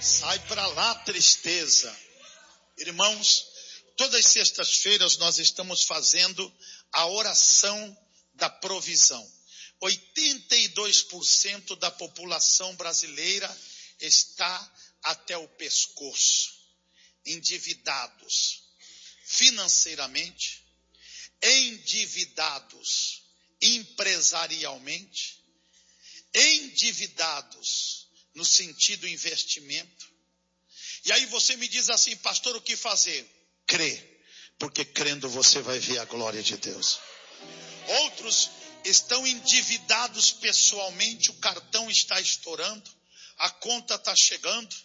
Sai para lá, tristeza. Irmãos, todas as sextas-feiras nós estamos fazendo a oração da provisão. 82% da população brasileira está até o pescoço, endividados financeiramente, endividados empresarialmente, endividados no sentido investimento. E aí você me diz assim: pastor, o que fazer? Crê, porque crendo você vai ver a glória de Deus. Outros estão endividados pessoalmente, o cartão está estourando, a conta está chegando,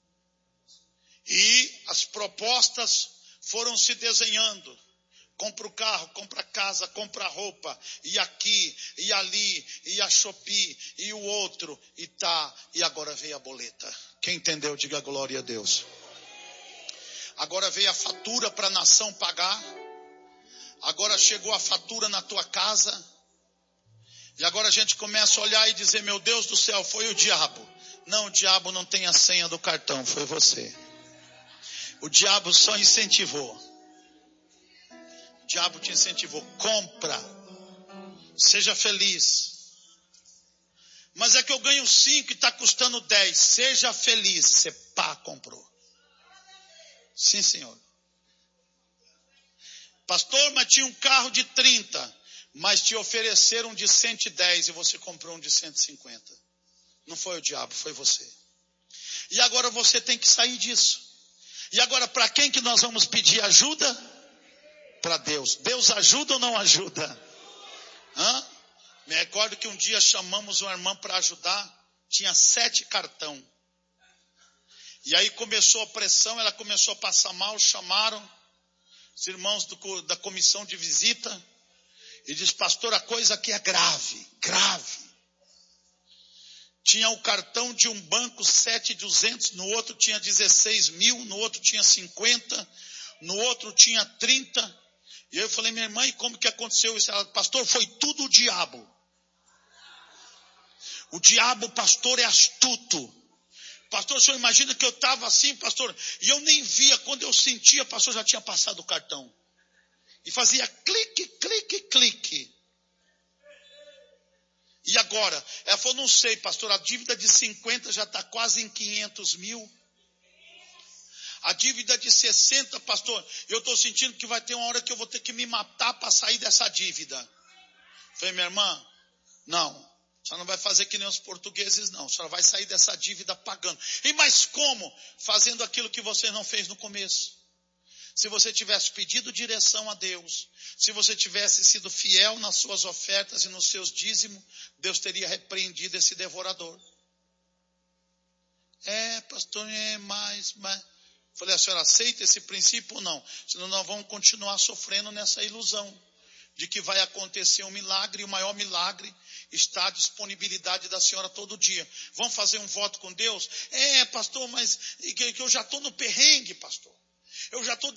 e as propostas foram se desenhando. Compra o carro, compra a casa, compra a roupa, e aqui, e ali, e a Shopee, e o outro, e agora veio a boleta. Quem entendeu, diga glória a Deus. Agora veio a fatura para a nação pagar, agora chegou a fatura na tua casa, e agora a gente começa a olhar e dizer: meu Deus do céu, foi o diabo. Não, o diabo não tem a senha do cartão, foi você. O diabo só incentivou. O diabo te incentivou. Compra. Seja feliz. Mas é que eu ganho 5 e está custando 10. Seja feliz. Você comprou. Sim, senhor. Pastor, mas tinha um carro de 30. Mas te ofereceram um de 110 e você comprou um de 150. Não foi o diabo, foi você. E agora você tem que sair disso. E agora para quem que nós vamos pedir ajuda? Para Deus. Deus ajuda ou não ajuda? Me recordo que um dia chamamos uma irmã para ajudar. Tinha 7 cartão. E aí começou a pressão, ela começou a passar mal. Chamaram os irmãos da comissão de visita. E diz: pastor, a coisa aqui é grave, grave. Tinha o cartão de um banco 7.200, no outro tinha 16 mil, no outro tinha 50, no outro tinha 30. E eu falei: minha irmã, e como que aconteceu isso? Ela: pastor, foi tudo o diabo. O diabo, pastor, é astuto. Pastor, o senhor imagina que eu estava assim, pastor, e eu nem via, quando eu sentia, pastor, já tinha passado o cartão. E fazia clique, clique, clique. E agora? Ela falou: não sei, pastor, a dívida de 50 já está quase em 500 mil. A dívida de 60, pastor, eu estou sentindo que vai ter uma hora que eu vou ter que me matar para sair dessa dívida. Falei: minha irmã, não, a senhora não vai fazer que nem os portugueses, não. A senhora vai sair dessa dívida pagando. E mas como? Fazendo aquilo que você não fez no começo. Se você tivesse pedido direção a Deus, se você tivesse sido fiel nas suas ofertas e nos seus dízimos, Deus teria repreendido esse devorador. Pastor, mas... Falei: a senhora aceita esse princípio ou não? Senão nós vamos continuar sofrendo nessa ilusão de que vai acontecer um milagre, e o maior milagre está à disponibilidade da senhora todo dia. Vamos fazer um voto com Deus? Pastor, mas que eu já estou no perrengue, pastor. Eu já estou